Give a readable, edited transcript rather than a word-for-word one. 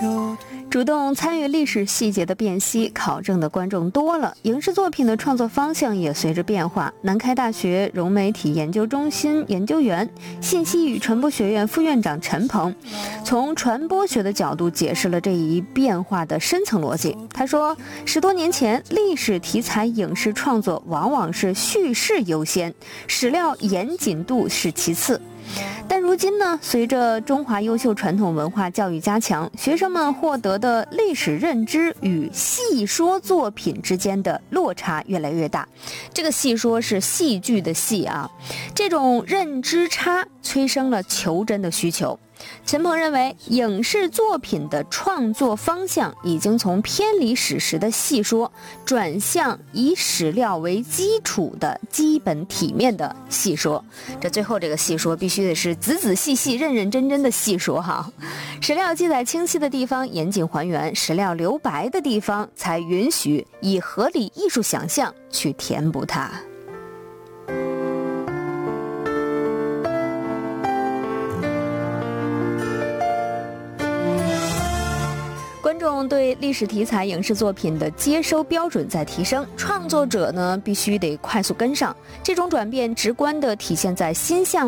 主动参与历史细节的辨析考证的观众多了，影视作品的创作方向也随着变化。南开大学融媒体研究中心研究员、信息与传播学院副院长陈鹏从传播学的角度解释了这一变化的深层逻辑。他说，10多年前历史题材影视创作往往是叙事优先，史料严谨度是其次。但如今呢，随着中华优秀传统文化教育加强，学生们获得的历史认知与戏说作品之间的落差越来越大。这个戏说是戏剧的戏啊，这种认知差催生了求真的需求。陈鹏认为，影视作品的创作方向已经从偏离史实的戏说，转向以史料为基础的基本体面的戏说。这最后这个戏说必须得是仔仔细细、认认真真的戏说哈。史料记载清晰的地方严谨还原，史料留白的地方才允许以合理艺术想象去填补它。观众对历史题材影视作品的接收标准在提升，创作者呢必须得快速跟上。这种转变直观地体现在新项